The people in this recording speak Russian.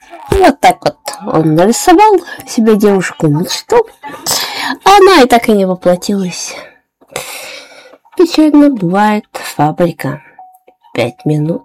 Вот так вот он нарисовал себе девушку мечту, а она и так и не воплотилась. Печально бывает фабрика. 5 минут.